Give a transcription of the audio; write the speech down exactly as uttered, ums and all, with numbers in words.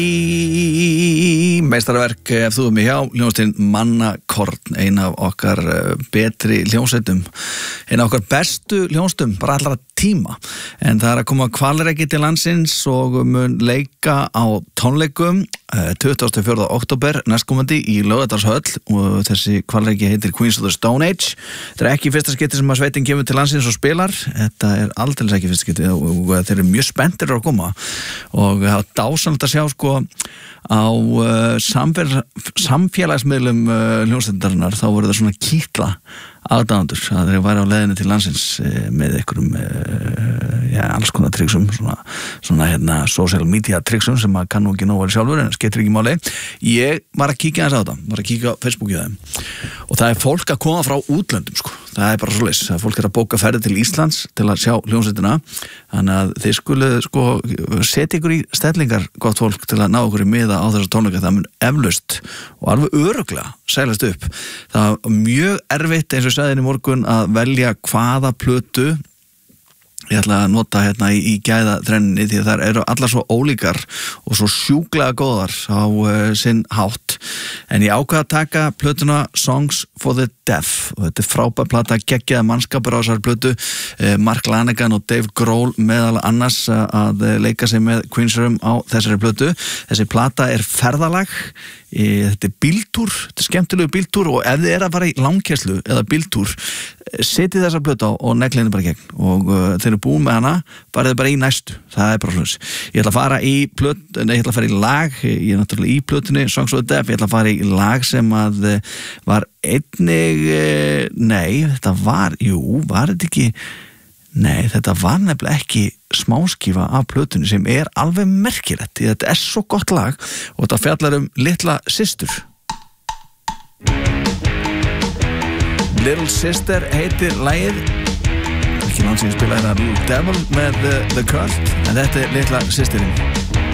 Í meistarverk ef þú erum með hjá hljómsveitin Mannakorn, ein af okkar betri hljómsveitum, ein af okkar bestu hljómsveitum bara allra tíma, en það er að koma Hvalreki til landsins og mun leika á tónleikum tuttugasta og fjórða október næstkomandi í Laugardalshöll og þessi Hvalreki heitir Queens of the Stone Age. Þetta er ekki fyrsta skipti sem að sveitin kemur til landsins og spilar, þetta er aldeilis ekki fyrsta skipti og þeir eru mjög spenntir að koma og það er dásamlegt að sjá sko á uh, samfél, samfélagsmiðlum uh, hljómsveitarinnar, þá voru það svona kýtla aðdáendur að þeir væri á leiðinni til landsins uh, með einhverjum uh, ja, alls konar triksum, svona, svona hérna social media triksum sem maður kann nú ekki nógu vel sjálfur en skiptir ekki máli. Ég var að kíkja aðeins á þetta, var að kíkja á Facebookið þeim og það er fólk að koma frá útlöndum sko, það er bara svoleiðis, það er fólk er að bóka ferði til Íslands til að sjá hljómsveitina, þannig að þið skuluð sko setja ykkur í stellingar gott fólk til að ná ykkur í miða á þessar tónleika, það mun eflaust og alveg örugglega sælast upp. Það er mjög erfitt eins og ég sagði í morgun að velja hvaða plötu ég ætla að nota hérna í, í gæða þrenninni því að það eru allar svo ólíkar og svo sjúklega góðar á uh, sinn hátt, en ég ákvað að taka plötuna Songs for the Deaf og þetta er frábær plata, geggjaða mannskapur á þessari plötu, uh, Mark Lanegan og Dave Grohl meðal annars að uh, leika sig með Queensrÿme á þessari plötu. Þessi plata er ferðalag, þetta er bíltúr, þetta er skemmtilegu bíltúr og ef þið er að fara í langkeyrslu eða bíltúr, setið þessa plötu á og neglinu bara gegn og uh, þeir eru búin með hana, farið bara í næstu, það er bara hlust. Ég ætla að fara í plöt, nei, ég ætla að fara í lag, ég er náttúrulega í plötunni Songs for the Deaf, ég ætla að fara í lag sem að uh, var einnig, uh, nei, þetta var, jú, var þetta ekki, nei, þetta var nefnilega ekki smáskífa af plötunni sem er alveg merkilegt, því þetta er svo gott lag og þetta fjallar um litla systur. Little Sister heitir lagið, ekki langt sem ég spila hérna Little Devil með The, the Cult, en þetta er litla systirinn.